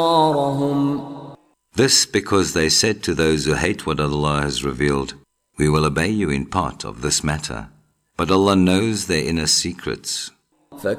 This because they said to those who hate what Allah has revealed, "We will obey you in part of this matter, but Allah knows their inner secrets."